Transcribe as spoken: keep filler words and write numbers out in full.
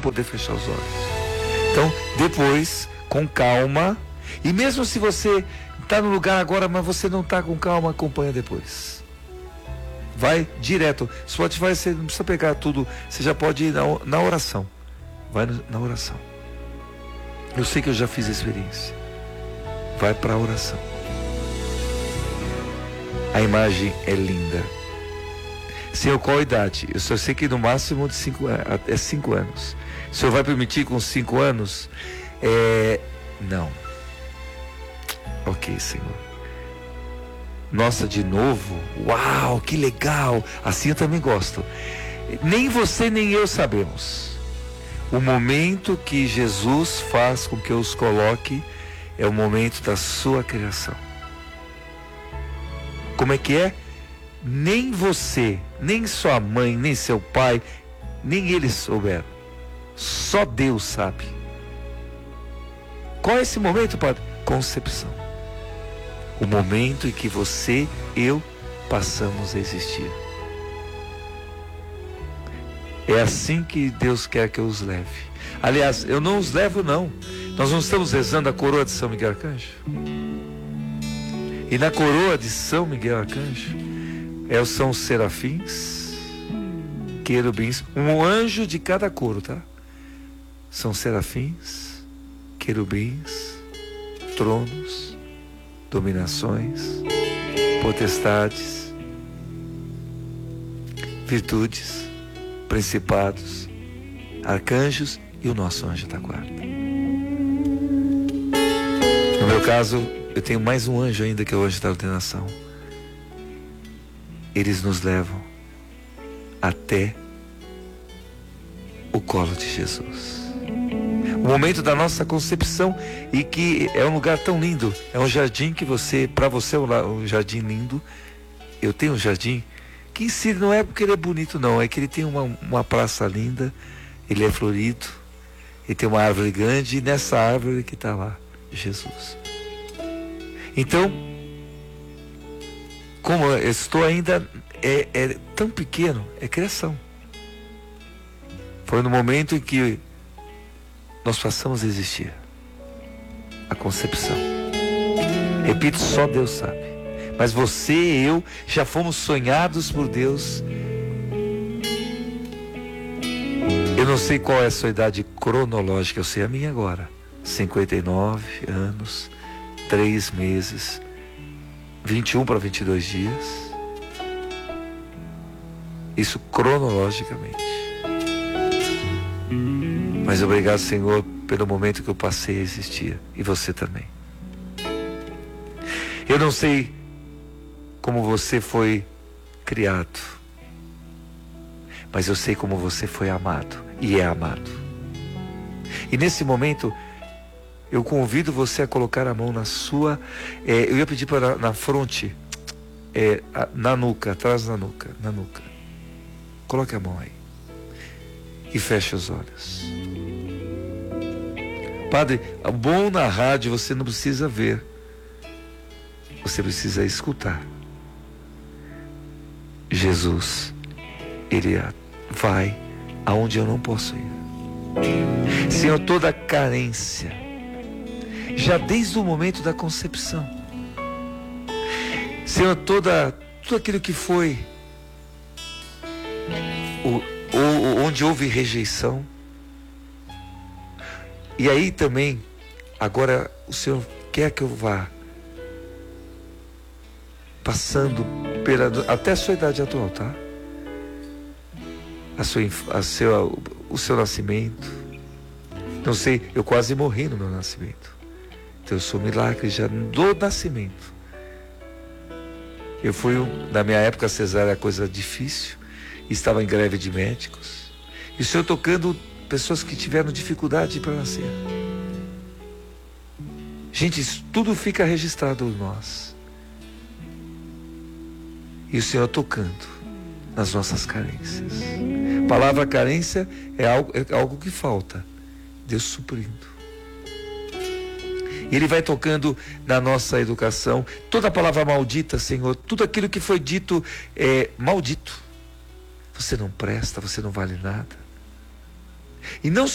poder fechar os olhos. Então, depois, com calma, e mesmo se você está no lugar agora, mas você não está com calma, acompanha depois. Vai direto. Spotify, você não precisa pegar tudo, você já pode ir na, na oração. Vai na oração. Eu sei que eu já fiz a experiência. Vai para a oração. A imagem é linda. Senhor, qual a idade? Eu só sei que no máximo de cinco, é cinco anos. O Senhor vai permitir com cinco anos? É... Não. Ok, Senhor. Nossa, de novo? Uau, que legal. Assim eu também gosto. Nem você nem eu sabemos. O momento que Jesus faz com que eu os coloque é o momento da sua criação. Como é que é? Nem você, nem sua mãe, nem seu pai, nem eles souberam. Só Deus sabe. Qual é esse momento, Padre? Concepção. O momento em que você, eu, passamos a existir. É assim que Deus quer que eu os leve. Aliás, eu não os levo não. Nós não estamos rezando a coroa de São Miguel Arcanjo? E na coroa de São Miguel Arcanjo, é, são os serafins, querubins, um anjo de cada coro, tá? São serafins, querubins, tronos, dominações, potestades, virtudes, principados, arcanjos e o nosso anjo da guarda. No meu caso, eu tenho mais um anjo ainda, que é o anjo da ordenação. Eles nos levam até o colo de Jesus. O momento da nossa concepção, e que é um lugar tão lindo. É um jardim que você, para você é um jardim lindo. Eu tenho um jardim que em si não é porque ele é bonito não, é que ele tem uma, uma praça linda, ele é florido, ele tem uma árvore grande, e nessa árvore que está lá, Jesus. Então, como eu estou ainda, é, é tão pequeno, é criação. Foi no momento em que nós passamos a existir. A concepção. Repito, só Deus sabe. Mas você e eu já fomos sonhados por Deus. Eu não sei qual é a sua idade cronológica, eu sei a minha agora. cinquenta e nove anos, três meses, vinte e um para vinte e dois dias. Isso cronologicamente. Mas obrigado, Senhor, pelo momento que eu passei a existir. E você também. Eu não sei como você foi criado, mas eu sei como você foi amado e é amado. E nesse momento, eu convido você a colocar a mão na sua, é, eu ia pedir para na fronte, é, na nuca, atrás da nuca, na nuca. Coloque a mão aí e feche os olhos. Padre, bom na rádio você não precisa ver, você precisa escutar. Jesus, Ele vai aonde eu não posso ir. Senhor, toda carência, já desde o momento da concepção, Senhor, toda, tudo aquilo que foi, o, o, onde houve rejeição, e aí também, agora o Senhor quer que eu vá passando pela, até a sua idade atual, tá? A sua, a seu, o seu nascimento. Não sei, eu quase morri no meu nascimento. Então eu sou milagre já do nascimento. Eu fui, na minha época, a cesárea era coisa difícil. Estava em greve de médicos. E o Senhor tocando pessoas que tiveram dificuldade para nascer. Gente, isso tudo fica registrado em nós. E o Senhor tocando nas nossas carências. A palavra carência é algo, é algo que falta. Deus suprindo. E Ele vai tocando na nossa educação. Toda palavra maldita, Senhor, tudo aquilo que foi dito é maldito. Você não presta, você não vale nada. E não